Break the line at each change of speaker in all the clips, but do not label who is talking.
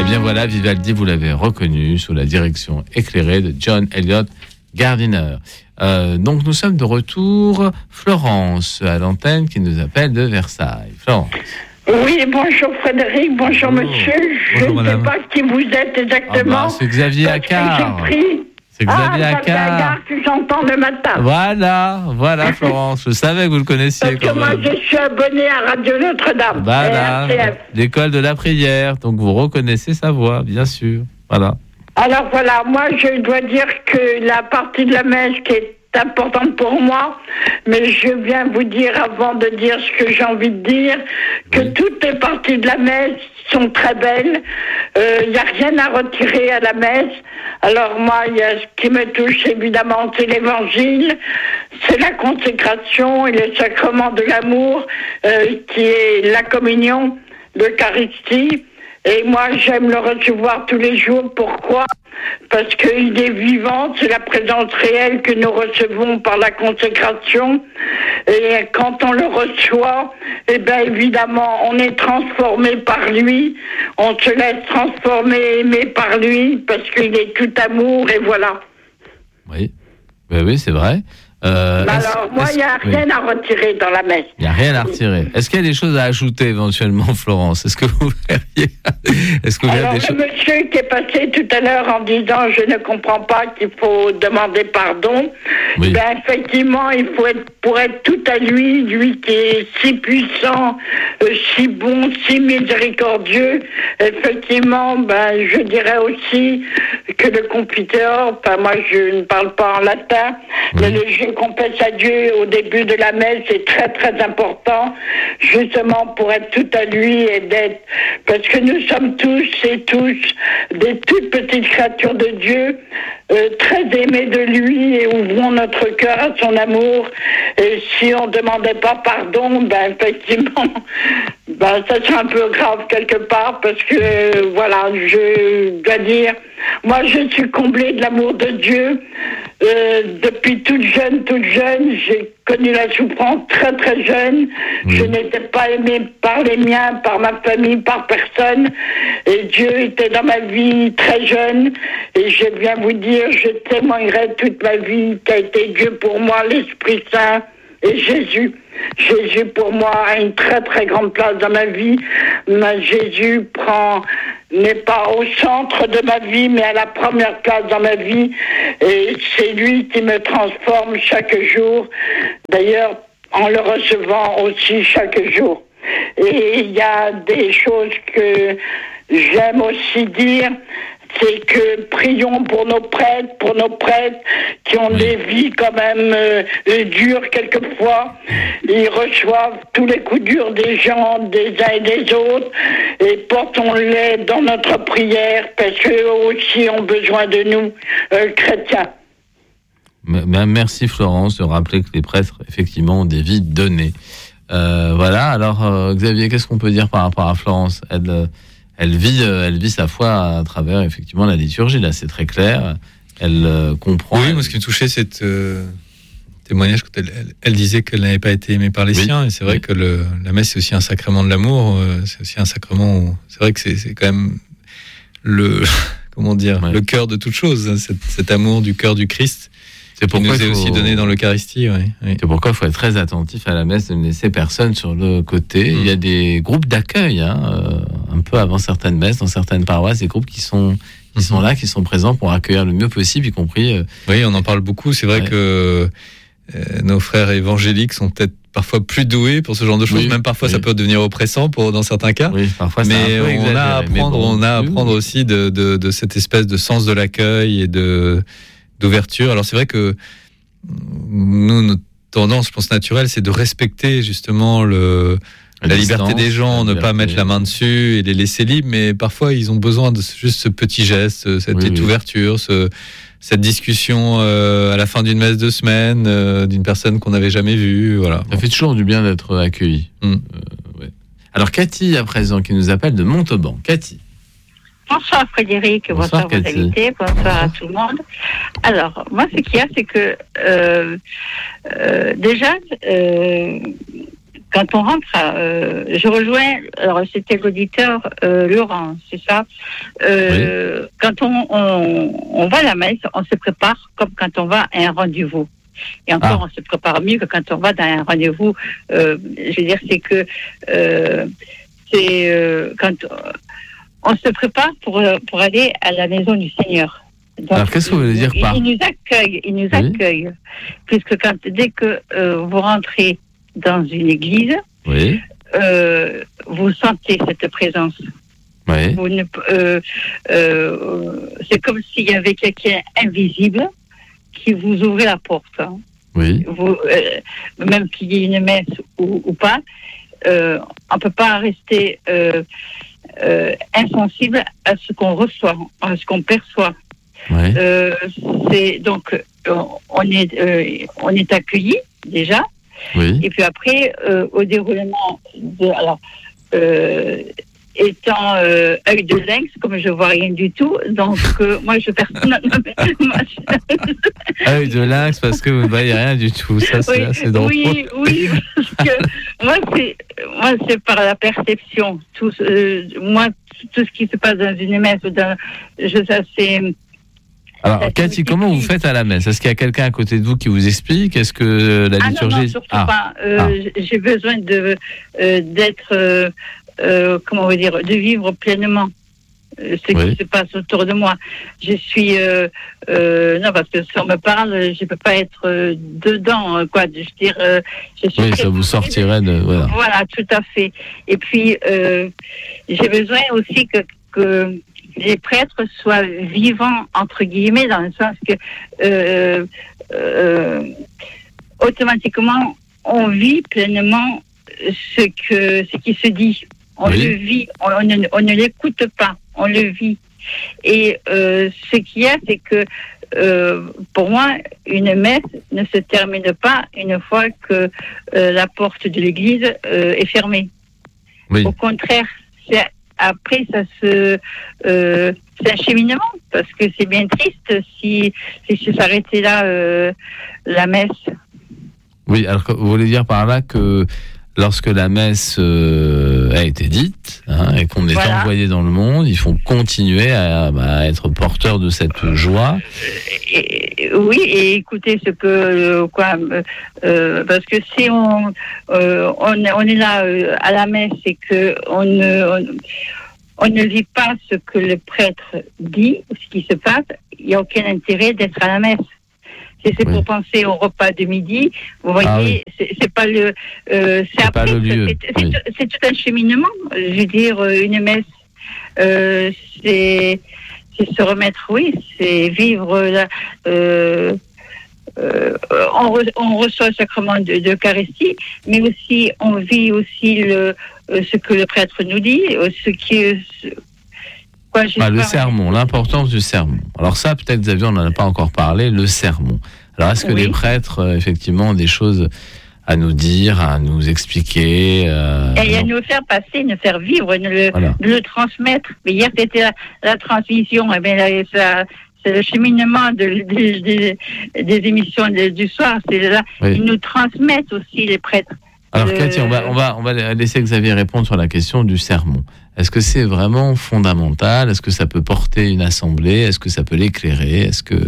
Et bien voilà, Vivaldi, vous l'avez reconnu, sous la direction éclairée de John Elliott Gardiner. Donc nous sommes de retour. Florence, à l'antenne, qui nous appelle de Versailles. Florence.
Oui, bonjour Frédéric, bonjour monsieur. Je ne sais pas qui vous êtes exactement.
C'est Xavier Accard. C'est Xavier Accard
que j'entends le matin.
Voilà Florence, je savais que vous le connaissiez.
Parce que moi je suis abonnée à Radio Notre-Dame.
Voilà, l'école de la prière, donc vous reconnaissez sa voix, bien sûr. Voilà.
Alors voilà, moi je dois dire que la partie de la messe qui est importante pour moi, mais je viens vous dire, avant de dire ce que j'ai envie de dire, que toutes les parties de la messe sont très belles. Il n'y a rien à retirer à la messe. Alors moi, il y a ce qui me touche évidemment, c'est l'évangile, c'est la consécration et le sacrement de l'amour, qui est la communion, l'Eucharistie. Et moi, j'aime le recevoir tous les jours. Pourquoi ? Parce qu'il est vivant, c'est la présence réelle que nous recevons par la consécration. Et quand on le reçoit, eh bien évidemment, on est transformé par lui. On se laisse transformer, aimer par lui, parce qu'il est tout amour, et voilà.
Oui, c'est vrai.
Alors, moi, il n'y a rien à retirer dans la messe.
Il n'y a rien à retirer. Est-ce qu'il y a des choses à ajouter éventuellement, Florence ? Est-ce que vous verriez ?
Alors, le monsieur qui est passé tout à l'heure en disant « je ne comprends pas qu'il faut demander pardon », ben, effectivement, il faut pour être tout à lui, lui qui est si puissant, si bon, si miséricordieux, effectivement, ben, je dirais aussi que le Confiteor, enfin, moi, je ne parle pas en latin, mais le je confesse à Dieu au début de la messe, c'est très très important, justement pour être tout à lui et d'être, parce que nous sommes tous et tous des toutes petites créatures de Dieu, très aimées de lui, et ouvrons notre cœur à son amour. Et si on ne demandait pas pardon, ben effectivement, ben ça c'est un peu grave quelque part, parce que voilà, je dois dire, moi je suis comblée de l'amour de Dieu. Depuis toute jeune, j'ai connu la souffrance très très jeune. Je n'étais pas aimée par les miens, par ma famille, par personne. Et Dieu était dans ma vie très jeune. Et je viens vous dire, je témoignerai toute ma vie qu'a été Dieu pour moi, l'Esprit Saint et Jésus. Jésus pour moi a une très très grande place dans ma vie. Jésus n'est pas au centre de ma vie, mais à la première place dans ma vie. Et c'est lui qui me transforme chaque jour. D'ailleurs, en le recevant aussi chaque jour. Et il y a des choses que j'aime aussi dire. C'est que prions pour nos prêtres qui ont des vies quand même dures quelquefois. Ils reçoivent tous les coups durs des gens, des uns et des autres, et portons-les dans notre prière, parce qu'eux aussi ont besoin de nous, chrétiens.
Merci Florence de rappeler que les prêtres, effectivement, ont des vies données. Voilà, alors Xavier, qu'est-ce qu'on peut dire par rapport à Florence ? Elle vit sa foi à travers effectivement la liturgie, là c'est très clair, elle comprend.
Oui, moi ce qui me touchait c'est témoignage quand elle disait qu'elle n'avait pas été aimée par les siens, et c'est vrai que la messe c'est aussi un sacrement de l'amour, c'est aussi un sacrement où c'est vrai que c'est quand même le cœur de toute chose, cet amour du cœur du Christ. C'est pourquoi il nous est aussi donné dans l'Eucharistie. Oui.
C'est pourquoi il faut être très attentif à la messe, de ne laisser personne sur le côté. Il y a des groupes d'accueil, un peu avant certaines messes, dans certaines paroisses, des groupes qui sont là, qui sont présents pour accueillir le mieux possible, y compris...
Oui, on en parle beaucoup. C'est vrai que nos frères évangéliques sont peut-être parfois plus doués pour ce genre de choses. Même parfois, ça peut devenir oppressant dans certains cas.
Oui, parfois,
mais on a à apprendre aussi de cette espèce de sens de l'accueil et d'ouverture. Alors c'est vrai que nous, notre tendance, je pense naturelle, c'est de respecter justement la liberté des gens, ne pas mettre la main dessus et les laisser libres, mais parfois ils ont besoin de juste ce petit geste, cette ouverture, cette discussion à la fin d'une messe de semaine d'une personne qu'on n'avait jamais vue. Voilà.
Ça fait toujours du bien d'être accueilli. Alors Cathy à présent qui nous appelle de Montauban. Cathy.
Bonsoir Frédéric, bonsoir vos invités, bonsoir à tout le monde. Alors, moi ce qu'il y a, c'est que déjà, quand on rentre, je rejoins. Alors c'était l'auditeur Laurent, c'est ça. Oui. Quand on va à la messe, on se prépare comme quand on va à un rendez-vous. Et encore, on se prépare mieux que quand on va dans un rendez-vous. Je veux dire, c'est que quand on se prépare pour aller à la maison du Seigneur. Donc,
alors, qu'est-ce que vous voulez dire par...
Il nous accueille, puisque dès que vous rentrez dans une église,
oui.
Vous sentez cette présence.
Oui.
C'est comme s'il y avait quelqu'un invisible qui vous ouvrait la porte. Hein.
Oui.
Même qu'il y ait une messe ou pas, on ne peut pas rester insensible à ce qu'on reçoit, à ce qu'on perçoit.
Oui.
Donc, on est accueilli déjà.
Oui.
Et puis après, au déroulement étant œil de lynx, comme je vois rien du tout, donc moi je
œil de lynx parce que vous ne voyez rien du tout, ça c'est assez drôle.
Oui, parce que moi c'est par la perception. Tout ce qui se passe dans une messe, c'est.
Alors, Cathy, comment vous faites à la messe? Est-ce qu'il y a quelqu'un à côté de vous qui vous explique? Est-ce que la liturgie...
Non, surtout pas. J'ai besoin d'être, comment vous dire, de vivre pleinement ce qui se passe autour de moi. Je suis... non, parce que si on me parle, je ne peux pas être dedans, quoi. Je veux dire, je suis...
Oui, ça vous sortirait de...
Voilà, tout à fait. Et puis, j'ai besoin aussi que les prêtres soient vivants, entre guillemets, dans le sens que automatiquement, on vit pleinement ce qui se dit. On le vit, on ne l'écoute pas, on le vit. Et ce qu'il y a, c'est que pour moi, une messe ne se termine pas une fois que la porte de l'église est fermée. Oui. Au contraire, après, c'est un cheminement, parce que c'est bien triste si se s'arrêtait là, la messe.
Oui, alors vous voulez dire par là que lorsque la messe a été dite et qu'on est envoyé dans le monde, il faut continuer à être porteur de cette joie.
Oui, et écoutez ce que parce que si on est là à la messe et que on ne vit pas ce que le prêtre dit, ce qui se passe, il n'y a aucun intérêt d'être à la messe. C'est pour penser au repas de midi. Vous voyez, c'est pas le. C'est après. Pas le lieu. C'est tout un cheminement. Je veux dire, une messe, c'est se remettre. Oui, c'est vivre. On reçoit le sacrement d'Eucharistie, mais aussi on vit aussi ce que le prêtre nous dit, ce qui.
Le sermon, l'importance du sermon. Alors ça, peut-être, Xavier, on n'en a pas encore parlé, le sermon. Alors, est-ce que les prêtres, effectivement, ont des choses à nous dire, à nous expliquer
et à nous faire passer, nous faire vivre, le transmettre. Mais hier, c'était la transmission. Eh bien, c'est le cheminement des émissions du soir. C'est là, ils nous transmettent aussi, les prêtres.
Alors, Cathy, on va laisser Xavier répondre sur la question du sermon. Est-ce que c'est vraiment fondamental? Est-ce que ça peut porter une assemblée? Est-ce que ça peut l'éclairer? Est-ce que...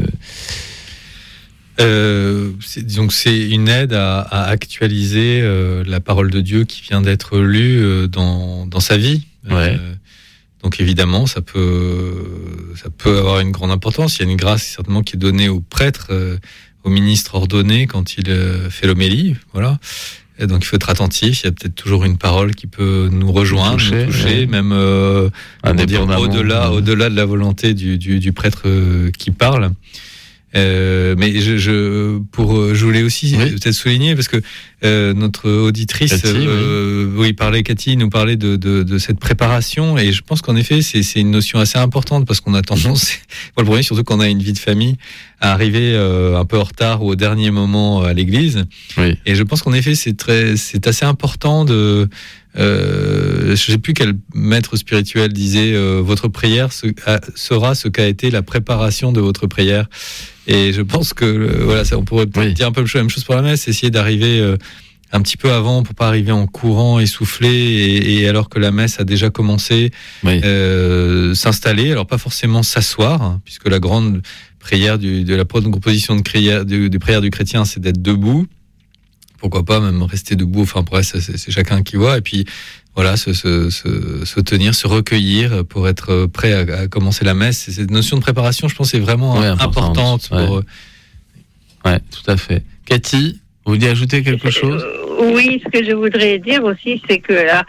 disons que c'est une aide à actualiser la parole de Dieu qui vient d'être lue dans sa vie. Donc évidemment, ça peut avoir une grande importance. Il y a une grâce certainement qui est donnée aux prêtres, aux ministres ordonnés quand il fait l'homélie. Voilà. Et donc il faut être attentif. Il y a peut-être toujours une parole qui peut nous rejoindre, nous toucher, même au-delà de la volonté du prêtre qui parle. Mais je voulais aussi peut-être souligner, parce que notre auditrice Cathy nous parlait de cette préparation, et je pense qu'en effet c'est une notion assez importante, parce qu'on a tendance, le premier, surtout quand on a une vie de famille, à arriver un peu en retard ou au dernier moment à l'église. Et je pense qu'en effet c'est assez important de je sais plus quel maître spirituel disait votre prière sera ce qu'a été la préparation de votre prière. Et je pense que on pourrait dire un peu la même chose pour la messe, essayer d'arriver un petit peu avant pour pas arriver en courant, essoufflé, et alors que la messe a déjà commencé, s'installer. Alors pas forcément s'asseoir, hein, puisque la grande prière de la proposition de prière du chrétien, c'est d'être debout. Pourquoi pas même rester debout. Enfin après, c'est chacun qui voit. Et puis voilà, se tenir, se recueillir pour être prêt à commencer la messe. Et cette notion de préparation, je pense, est vraiment importante.
Ouais, tout à fait. Cathy, vous vouliez ajouter quelque chose ?
Oui, ce que je voudrais dire aussi, c'est que là,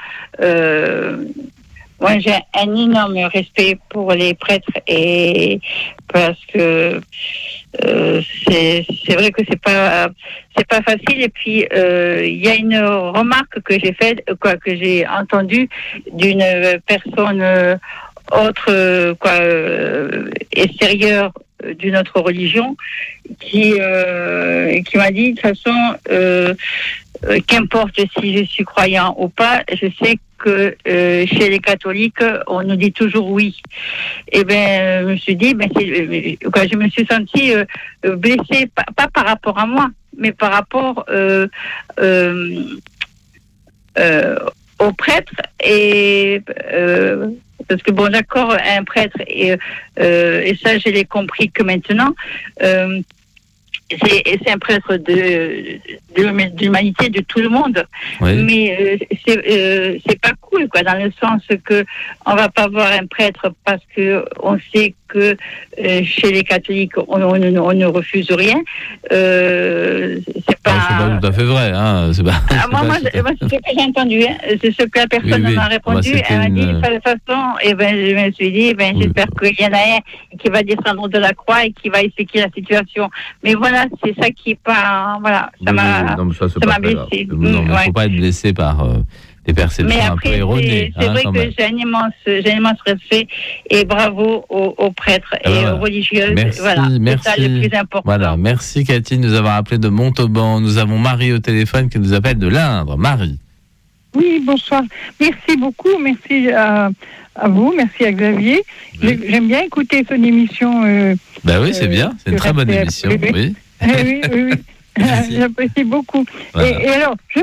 moi j'ai un énorme respect pour les prêtres, et parce que c'est vrai que c'est pas facile. Et puis il y a une remarque que j'ai faite, que j'ai entendue d'une personne autre, extérieure d'une autre religion, qui m'a dit, de toute façon, qu'importe si je suis croyant ou pas, je sais que chez les catholiques, on nous dit toujours oui. Et je me suis dit, je me suis sentie blessée, pas par rapport à moi, mais par rapport aux prêtres. Et parce que d'accord, un prêtre, et ça je l'ai compris que maintenant, c'est un prêtre de l'humanité, de tout le monde. Oui. Mais c'est pas cool, dans le sens que on va pas voir un prêtre parce que on sait que chez les catholiques on ne refuse rien. C'est pas
tout à fait vrai, hein. C'est pas.
Moi, c'est ce que j'ai entendu. Hein. C'est ce que la personne m'a répondu. Elle m'a dit de toute façon. Et je me suis dit, j'espère qu'il y en a un qui va descendre de la croix et qui va expliquer la situation. Mais voilà, c'est ça qui est pas. Voilà, ça m'a blessé.
Il ne faut pas être blessé par des perceptions un peu erronées.
C'est vrai que j'ai un immense respect, et bravo aux prêtres et aux religieuses.
Merci,
c'est ça le plus important.
Voilà, merci Cathy de nous avoir appelé de Montauban. Nous avons Marie au téléphone qui nous appelle de l'Indre. Marie.
Oui, bonsoir. Merci beaucoup. Merci à vous. Merci à Xavier. Oui. J'aime bien écouter son émission.
Oui, c'est bien. C'est une très bonne émission. Oui.
Oui. J'apprécie beaucoup. Voilà. Et alors, je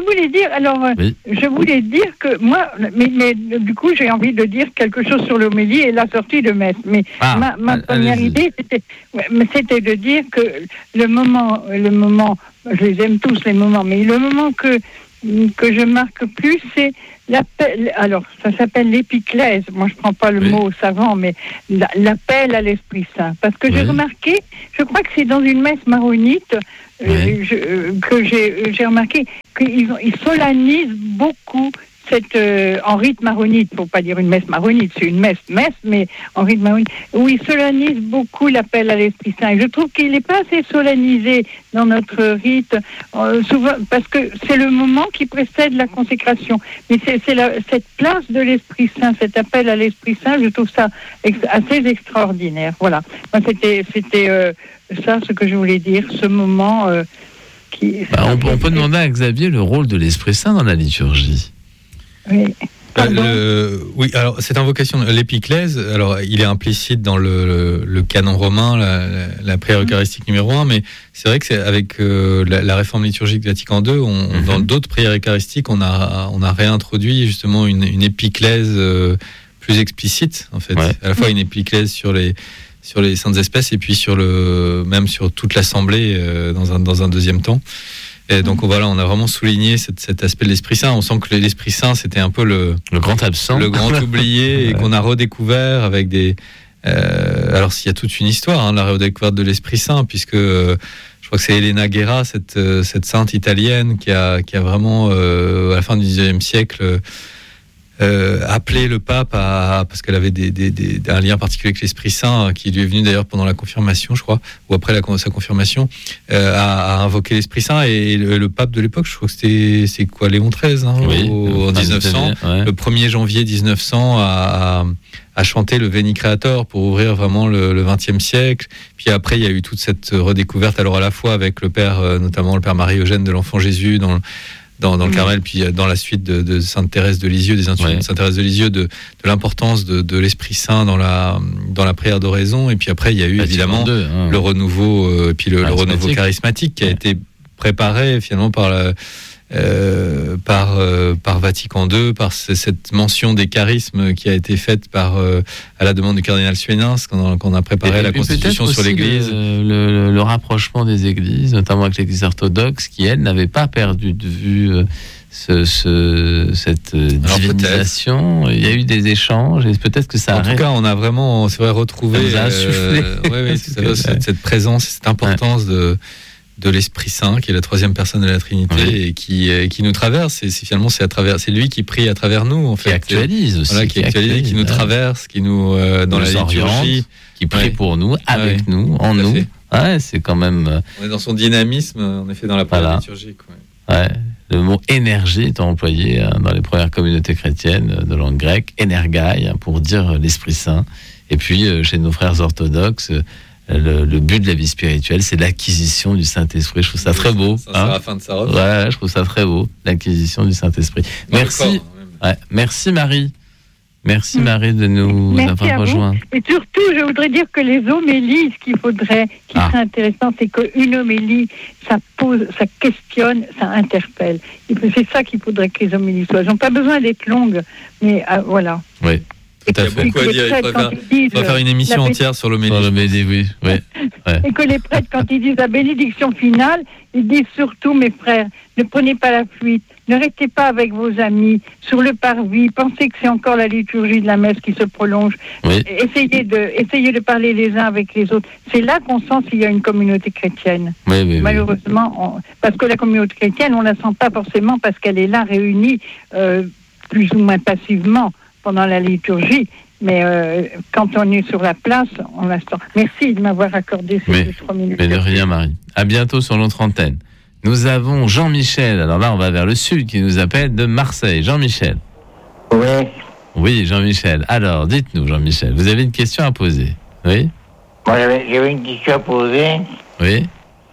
voulais dire que moi, mais du coup, j'ai envie de dire quelque chose sur l'homélie et la sortie de messe. Mais ma première idée, c'était de dire que le moment, je les aime tous les moments, mais le moment que je marque plus, c'est l'appel. Alors, ça s'appelle l'épiclèse. Moi, je prends pas le mot savant, mais l'appel à l'Esprit Saint. Parce que j'ai remarqué, je crois que c'est dans une messe maronite que j'ai remarqué qu'ils solennisent beaucoup en rite maronite. Faut pas dire une messe maronite, c'est une messe, mais en rite maronite, où ils solennisent beaucoup l'appel à l'Esprit Saint. Et je trouve qu'il n'est pas assez solennisé dans notre rite, souvent, parce que c'est le moment qui précède la consécration. Mais c'est cette place de l'Esprit Saint, cet appel à l'Esprit Saint, je trouve ça assez extraordinaire. Voilà. Moi, c'était ça ce que je voulais dire, ce moment
on peut demander à Xavier le rôle de l'Esprit Saint dans la liturgie.
Oui.
Alors cette invocation, l'épiclèse, alors il est implicite dans le canon romain, la prière eucharistique numéro 1, mais c'est vrai que c'est avec la réforme liturgique Vatican II, dans d'autres prières eucharistiques, on a réintroduit justement une épiclèse plus explicite, en fait. À la fois une épiclèse sur les saintes espèces et puis même sur toute l'assemblée dans un deuxième temps. Et donc voilà, on a vraiment souligné cet aspect de l'Esprit Saint. On sent que l'Esprit Saint, c'était un peu le
grand absent,
le grand oublié, et qu'on a redécouvert avec des. Alors s'il y a toute une histoire, la redécouverte de l'Esprit Saint, puisque je crois que c'est Elena Guerra, cette sainte italienne qui a vraiment à la fin du XIXe siècle appelé le pape parce qu'elle avait un lien particulier avec l'Esprit Saint, qui lui est venu d'ailleurs pendant la confirmation, je crois, ou après sa confirmation, à invoquer l'Esprit Saint. Et le pape de l'époque, je crois que c'est quoi, Léon XIII, en 1900, le 1er janvier 1900, à chanter le Veni Creator pour ouvrir vraiment le XXe siècle. Puis après, il y a eu toute cette redécouverte, alors à la fois avec le père, notamment le père Marie-Eugène de l'Enfant Jésus, dans le Carmel, puis dans la suite de Sainte Thérèse de Lisieux, des intuitions de Sainte Thérèse de Lisieux, de l'importance de l'Esprit Saint dans la prière d'oraison. Et puis après, il y a eu évidemment le renouveau, puis le renouveau charismatique qui a été préparé finalement par par Vatican II, par cette mention des charismes qui a été faite à la demande du cardinal Suénins quand on a préparé la Constitution sur l'Église.
Le rapprochement des Églises, notamment avec l'Église orthodoxe, qui elle n'avait pas perdu de vue cette divinisation. Il y a eu des échanges et peut-être que ça.
En tout cas, on a vraiment, c'est vrai, retrouvé. Cette présence, cette importance de l'Esprit Saint, qui est la troisième personne de la Trinité et qui nous traverse. Et finalement, c'est lui qui prie à travers nous, en fait.
Qui actualise aussi.
Voilà, qui actualise, qui nous traverse, qui nous dans la liturgie,
qui prie pour nous, avec nous, en nous. Ouais, c'est quand même.
On est dans son dynamisme, en effet, dans la prière liturgique.
Ouais. Le mot énergie est employé dans les premières communautés chrétiennes de langue grecque, énergai, pour dire l'Esprit Saint. Et puis, chez nos frères orthodoxes, le but de la vie spirituelle, c'est l'acquisition du Saint-Esprit. Je trouve ça très beau.
Séraphin de Sarov.
Ouais, je trouve ça très beau, l'acquisition du Saint-Esprit. Merci. Merci Marie. Merci Marie de nous avoir rejoints.
Et surtout, je voudrais dire que les homélies, ce qu'il faudrait, qui serait intéressant, c'est qu'une homélie, ça pose, ça questionne, ça interpelle. Et c'est ça qu'il faudrait que les homélies soient. Elles n'ont pas besoin d'être longues, mais voilà.
Oui.
Il y a beaucoup à dire. Il faut faire une émission entière sur l'homélie.
Oui.
Et que les prêtres, quand ils disent la bénédiction finale, ils disent surtout, mes frères, ne prenez pas la fuite, ne restez pas avec vos amis sur le parvis, pensez que c'est encore la liturgie de la messe qui se prolonge.
Oui.
Essayez de parler les uns avec les autres. C'est là qu'on sent s'il y a une communauté chrétienne.
Oui.
Malheureusement, parce que la communauté chrétienne, on ne la sent pas forcément parce qu'elle est là réunie plus ou moins passivement pendant la liturgie, mais quand on est sur la place, on la sent. Merci de m'avoir accordé ces 3 minutes.
Mais de rien, Marie. À bientôt sur notre antenne. Nous avons Jean-Michel. Alors là, on va vers le sud, qui nous appelle de Marseille. Jean-Michel. Oui, Jean-Michel. Alors, dites-nous, Jean-Michel, vous avez une question à poser. Oui.
Moi, j'avais une question à poser.
Oui.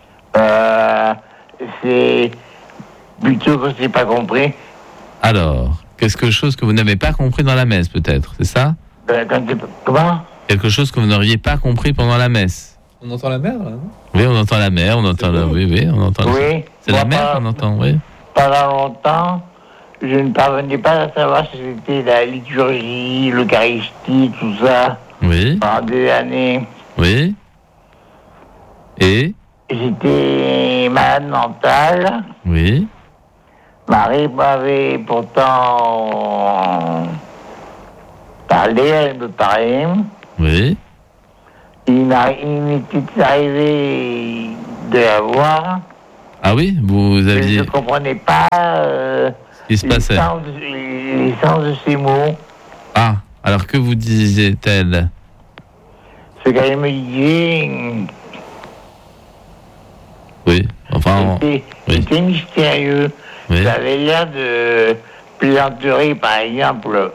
C'est plutôt que je n'ai pas compris.
Alors, quelque chose que vous n'avez pas compris dans la messe, peut-être, c'est ça?
Comment?
Quelque chose que vous n'auriez pas compris pendant la messe.
On entend la mer, là, non?
Oui, on entend la mer, on entend on entend.
Oui.
C'est la mer qu'on entend, oui.
Pendant longtemps, je ne parvenais pas à savoir si c'était la liturgie, l'Eucharistie, tout ça.
Oui.
Pendant des années.
Oui. Et?
J'étais malade mental.
Oui.
Marie m'avait pourtant parlé, elle me parlait.
Oui.
Il m'était arrivé de la voir.
Ah oui, vous aviez...
Je ne comprenais pas
ce qui se passait.
Les sens de ces mots.
Ah, alors que vous disait-elle?
Ce qu'elle me disait...
Oui, enfin...
C'était mystérieux.
Oui.
Ça avait l'air de plaisanterie, par exemple.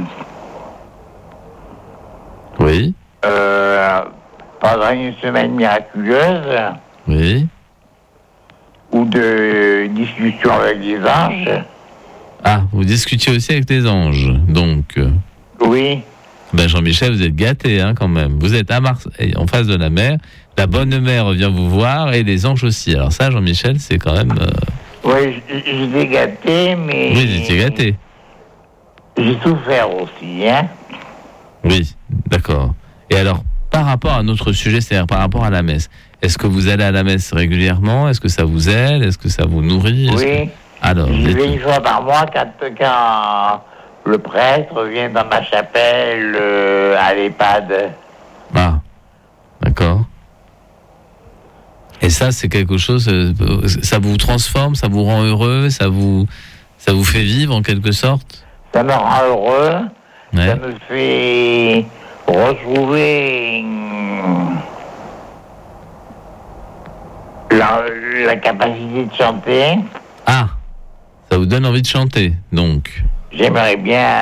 Oui.
Pendant une semaine miraculeuse.
Oui.
Ou de discussion avec les anges.
Ah, vous discutiez aussi avec les anges, donc.
Oui.
Ben Jean-Michel, vous êtes gâté, hein, quand même. Vous êtes à Marseille, en face de la mer. La bonne mère vient vous voir et les anges aussi. Alors ça, Jean-Michel, c'est quand même...
Oui, j'étais gâté, mais...
Oui, j'étais gâté.
J'ai souffert aussi, hein.
Oui, d'accord. Et alors, par rapport à notre sujet, c'est-à-dire par rapport à la messe, est-ce que vous allez à la messe régulièrement? Est-ce que ça vous aide? Est-ce que ça vous nourrit?
Oui.
Alors,
je vais une fois par mois quand le prêtre vient dans ma chapelle à l'EHPAD.
Ah, d'accord. Et ça, c'est quelque chose, ça vous transforme, ça vous rend heureux, ça vous fait vivre en quelque sorte?
Ça me rend heureux,
ouais.
Ça me fait retrouver la capacité de chanter.
Ah, ça vous donne envie de chanter, donc?
J'aimerais bien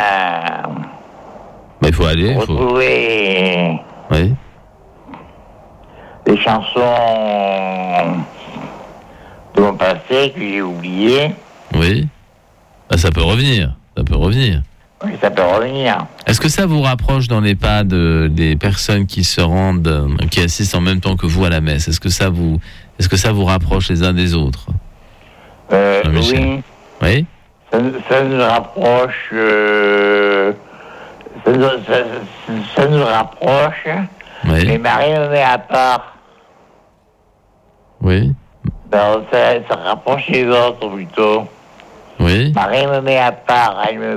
il faut aller,
retrouver
oui.
des chansons de mon passé que j'ai oubliées.
Oui. Ah, ça peut revenir. Ça peut revenir.
Oui, ça peut revenir.
Est-ce que ça vous rapproche dans l'EHPAD des personnes qui se rendent, qui assistent en même temps que vous à la messe? Est-ce que ça vous rapproche les uns des autres?
Oui.
Oui.
Ça nous rapproche. Ça nous rapproche.
Oui.
Mais Marie me met à part.
Oui.
Ben, ça rapproche les autres plutôt.
Oui.
Marie me met à part.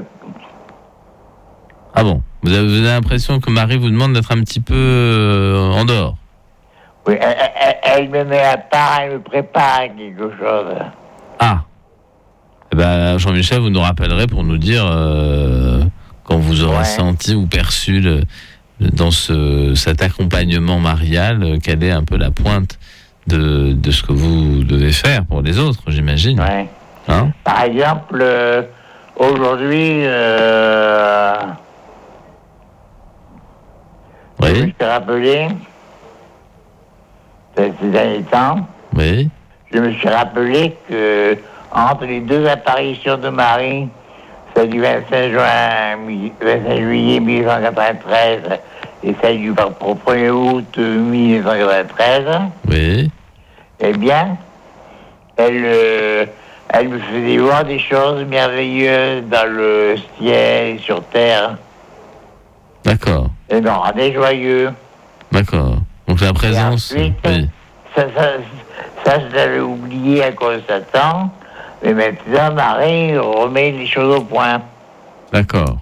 Ah bon. Vous avez l'impression que Marie vous demande d'être un petit peu en dehors.
Oui, elle me met à part, elle me prépare quelque chose.
Ah. Eh ben, Jean-Michel, vous nous rappellerez pour nous dire quand vous aurez senti ou perçu dans cet accompagnement marial, quelle est un peu la pointe de ce que vous devez faire pour les autres, j'imagine.
Ouais.
Hein?
Par exemple, aujourd'hui, je me suis rappelé, ces derniers temps, je me suis rappelé que entre les deux apparitions de Marie, celle du 25 juillet 1893 et celle du 1er août 1993, eh bien, elle me faisait voir des choses merveilleuses dans le ciel et sur terre.
D'accord.
Elle me rendait joyeux.
D'accord. Donc la présence...
Et ensuite, ça, je l'avais oublié à cause de Satan, mais maintenant, Marie remet les choses au point.
D'accord.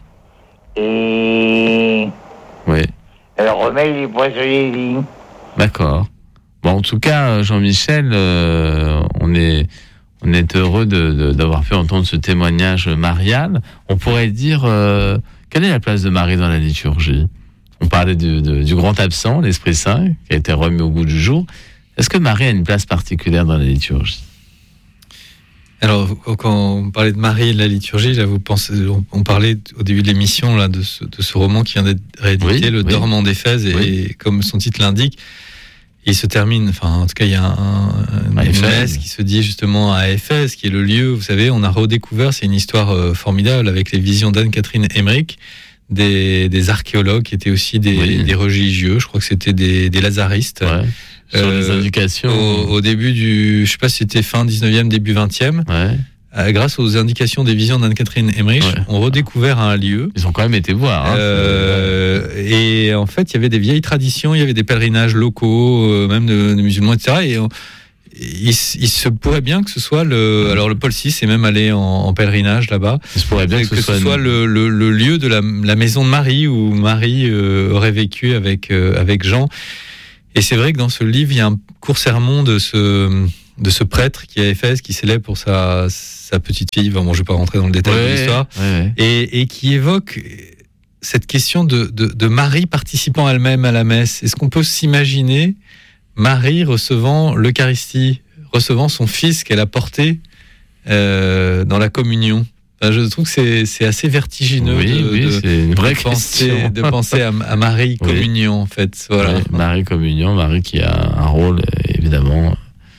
Et...
Oui.
Elle remet les points sur les lignes.
D'accord. Bon, en tout cas, Jean-Michel, on est heureux d'avoir pu entendre ce témoignage marial. On pourrait dire, quelle est la place de Marie dans la liturgie ? On parlait du grand absent, l'Esprit Saint, qui a été remis au goût du jour. Est-ce que Marie a une place particulière dans la liturgie ?
Alors, quand on parlait de Marie et de la liturgie, là, on parlait au début de l'émission là, de ce roman qui vient d'être réédité, Le Dormant d'Éphèse, et comme son titre l'indique, il se termine, en tout cas, il y a une messe qui se dit justement à Éphèse, qui est le lieu, vous savez, on a redécouvert, c'est une histoire formidable avec les visions d'Anne-Catherine Emmerich, des archéologues qui étaient aussi des religieux, je crois que c'était des lazaristes.
Ouais. Sur les indications.
Au début je sais pas si c'était fin 19e, début 20e. Grâce aux indications des visions d'Anne-Catherine Emmerich, on redécouvert un lieu.
Ils ont quand même été voir.
Et en fait, il y avait des vieilles traditions, il y avait des pèlerinages locaux, même de musulmans, etc. Et il se pourrait bien que ce soit alors le Paul VI est même allé en pèlerinage là-bas.
Il se pourrait bien
que ce soit le lieu de la maison de Marie où Marie aurait vécu avec Jean. Et c'est vrai que dans ce livre, il y a un court sermon de ce prêtre qui est à Éphèse, qui célèbre pour sa petite fille. Bon, je ne vais pas rentrer dans le détail de l'histoire. Et qui évoque cette question de Marie participant elle-même à la messe. Est-ce qu'on peut s'imaginer Marie recevant l'Eucharistie, recevant son fils qu'elle a porté dans la communion? Je trouve que c'est assez vertigineux
c'est une vraie question.
De penser à Marie Communion, en fait. Voilà.
Marie Communion, Marie qui a un rôle, évidemment,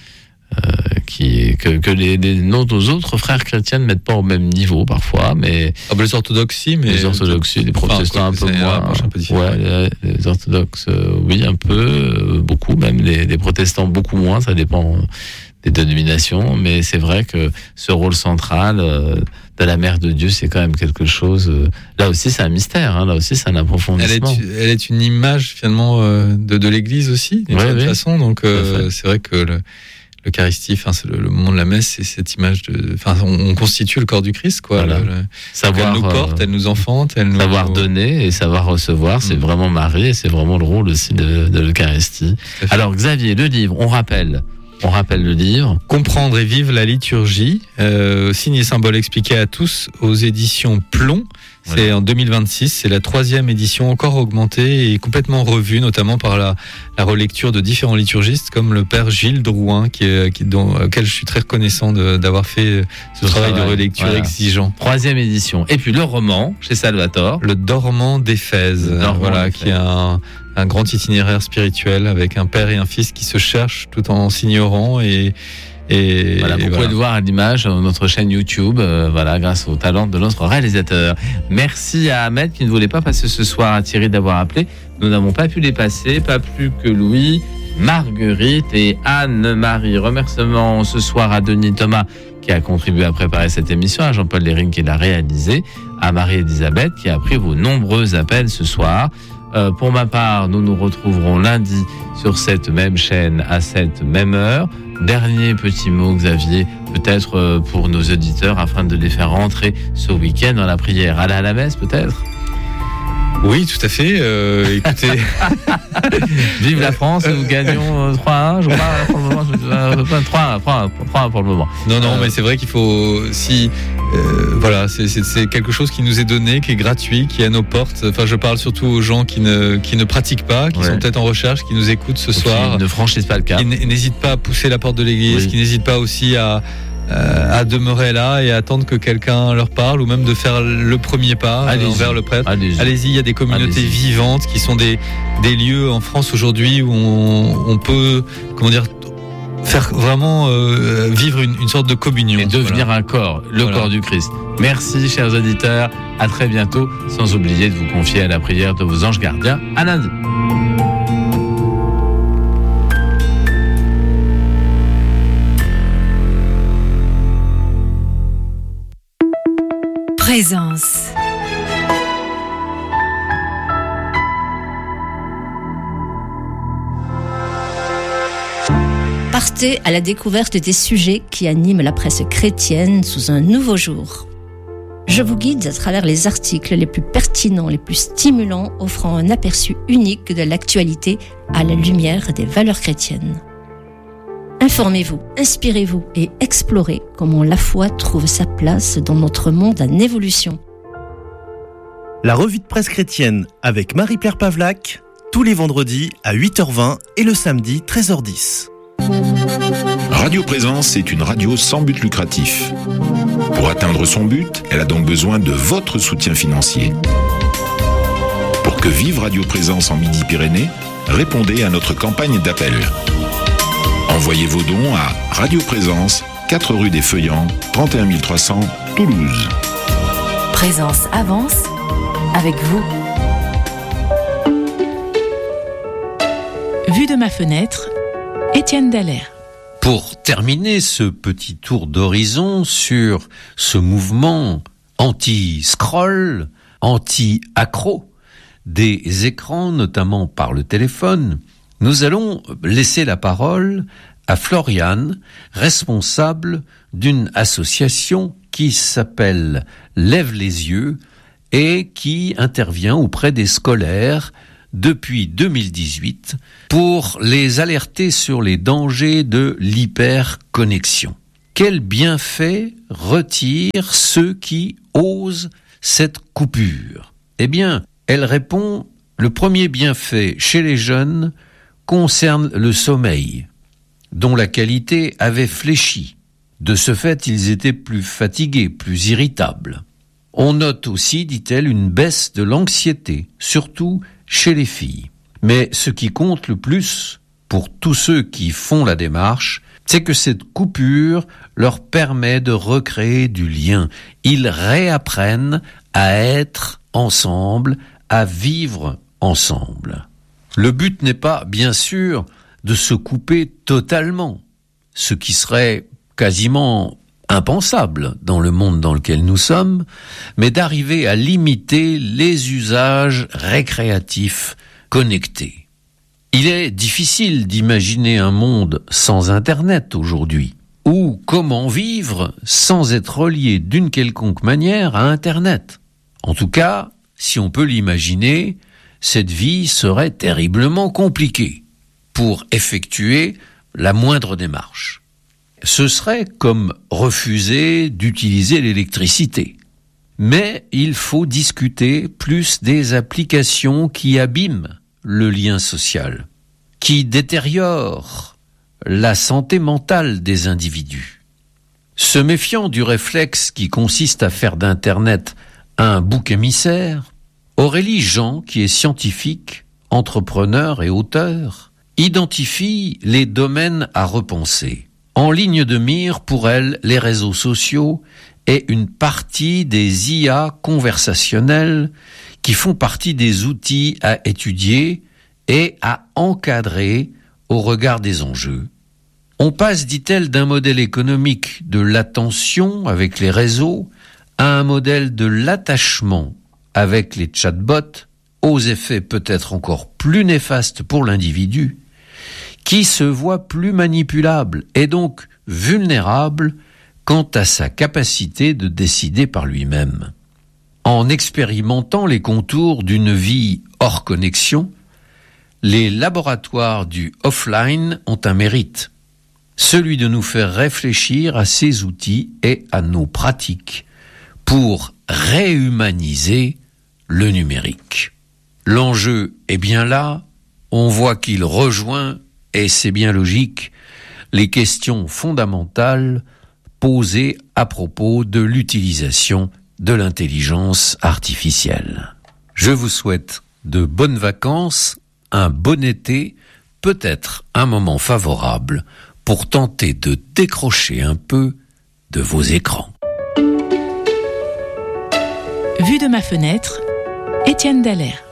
que nos autres frères chrétiens ne mettent pas au même niveau, parfois, mais...
les orthodoxes, si, mais...
Les orthodoxes, les protestants un peu moins. Les orthodoxes, oui, un peu, beaucoup, même les protestants, beaucoup moins, ça dépend des dénominations, mais c'est vrai que ce rôle central de la Mère de Dieu, c'est quand même quelque chose... là aussi, c'est un mystère, là aussi, c'est un approfondissement.
Elle est une image, finalement, de l'Église aussi, d'une certaine façon, donc c'est vrai que l'Eucharistie, c'est le moment de la messe, c'est cette image de... on constitue le corps du Christ, quoi. Voilà.
Savoir,
elle nous porte, elle nous enfante,
savoir donner et savoir recevoir, c'est vraiment Marie, et c'est vraiment le rôle aussi de l'Eucharistie. Alors, Xavier, le livre, on rappelle le livre.
Comprendre et vivre la liturgie, signes et symboles expliqués à tous aux éditions Plomb. C'est en 2026, c'est la 3e édition, encore augmentée et complètement revue, notamment par la relecture de différents liturgistes comme le père Gilles Drouin, auquel je suis très reconnaissant d'avoir fait ce travail de relecture exigeant.
3e édition. Et puis le roman chez Salvatore.
Le Dormant d'Éphèse, qui est un grand itinéraire spirituel avec un père et un fils qui se cherchent tout en s'ignorant
vous pouvez le voir à l'image sur notre chaîne YouTube, grâce au talent de notre réalisateur. Merci à Ahmed qui ne voulait pas passer ce soir, à Thierry d'avoir appelé. Nous n'avons pas pu les passer, pas plus que Louis, Marguerite et Anne-Marie. Remerciements ce soir à Denis Thomas qui a contribué à préparer cette émission, à Jean-Paul Lérine qui l'a réalisé, à Marie-Elisabeth qui a pris vos nombreux appels ce soir. Pour ma part, nous nous retrouverons lundi sur cette même chaîne à cette même heure. Dernier petit mot, Xavier, peut-être pour nos auditeurs afin de les faire rentrer ce week-end dans la prière. Aller à la messe peut-être ?
Oui, tout à fait. Écoutez,
vive la France, nous gagnons 3-1, je crois, pour le moment. 3-1 pour le moment.
Non, mais c'est vrai qu'il faut voilà, c'est quelque chose qui nous est donné, qui est gratuit, qui est à nos portes. Enfin, je parle surtout aux gens qui ne pratiquent pas, qui sont peut-être en recherche, qui nous écoutent ce soir.
Qui ne franchissent pas le cap.
Qui n'hésitent pas à pousser la porte de l'église, qui n'hésitent pas aussi à demeurer là et à attendre que quelqu'un leur parle, ou même de faire le premier pas envers le prêtre. Allez-y, il y a des communautés vivantes qui sont des lieux en France aujourd'hui où on peut, faire vraiment vivre une sorte de communion.
Et devenir un corps, corps du Christ. Merci, chers auditeurs. À très bientôt. Sans oublier de vous confier à la prière de vos anges gardiens. À lundi.
Présence. Partez à la découverte des sujets qui animent la presse chrétienne sous un nouveau jour. Je vous guide à travers les articles les plus pertinents, les plus stimulants, offrant un aperçu unique de l'actualité à la lumière des valeurs chrétiennes. Informez-vous, inspirez-vous et explorez comment la foi trouve sa place dans notre monde en évolution.
La revue de presse chrétienne avec Marie-Pierre Pavlac, tous les vendredis à 8h20 et le samedi 13h10.
Radio Présence est une radio sans but lucratif. Pour atteindre son but, elle a donc besoin de votre soutien financier. Pour que vive Radio Présence en Midi-Pyrénées, répondez à notre campagne d'appel. Envoyez vos dons à Radio Présence, 4 rue des Feuillants, 31 300, Toulouse.
Présence avance avec vous.
Vue de ma fenêtre, Étienne Dallaire.
Pour terminer ce petit tour d'horizon sur ce mouvement anti-scroll, anti-accro des écrans, notamment par le téléphone, nous allons laisser la parole à Floriane, responsable d'une association qui s'appelle Lève les yeux et qui intervient auprès des scolaires depuis 2018 pour les alerter sur les dangers de l'hyperconnexion. Quels bienfaits retirent ceux qui osent cette coupure ? Eh bien, elle répond, le premier bienfait chez les jeunes concerne le sommeil, dont la qualité avait fléchi. De ce fait, ils étaient plus fatigués, plus irritables. On note aussi, dit-elle, une baisse de l'anxiété, surtout chez les filles. Mais ce qui compte le plus, pour tous ceux qui font la démarche, c'est que cette coupure leur permet de recréer du lien. Ils réapprennent à être ensemble, à vivre ensemble. Le but n'est pas, bien sûr, de se couper totalement, ce qui serait quasiment impensable dans le monde dans lequel nous sommes, mais d'arriver à limiter les usages récréatifs connectés. Il est difficile d'imaginer un monde sans Internet aujourd'hui, ou comment vivre sans être relié d'une quelconque manière à Internet. En tout cas, si on peut l'imaginer, cette vie serait terriblement compliquée pour effectuer la moindre démarche. Ce serait comme refuser d'utiliser l'électricité. Mais il faut discuter plus des applications qui abîment le lien social, qui détériorent la santé mentale des individus. Se méfiant du réflexe qui consiste à faire d'Internet un bouc émissaire, Aurélie Jean, qui est scientifique, entrepreneur et auteur, identifie les domaines à repenser. En ligne de mire pour elle, les réseaux sociaux et une partie des IA conversationnelles qui font partie des outils à étudier et à encadrer au regard des enjeux. On passe, dit-elle, d'un modèle économique de l'attention avec les réseaux à un modèle de l'attachement avec les chatbots, aux effets peut-être encore plus néfastes pour l'individu, qui se voit plus manipulable et donc vulnérable quant à sa capacité de décider par lui-même. En expérimentant les contours d'une vie hors connexion, les laboratoires du offline ont un mérite, celui de nous faire réfléchir à ces outils et à nos pratiques pour réhumaniser le numérique. L'enjeu est bien là, on voit qu'il rejoint, et c'est bien logique, les questions fondamentales posées à propos de l'utilisation de l'intelligence artificielle. Je vous souhaite de bonnes vacances, un bon été, peut-être un moment favorable pour tenter de décrocher un peu de vos écrans.
Vue de ma fenêtre, Étienne Dallaire.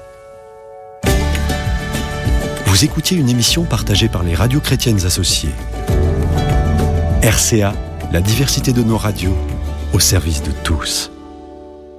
Vous écoutiez une émission partagée par les radios chrétiennes associées. RCA, la diversité de nos radios, au service de tous.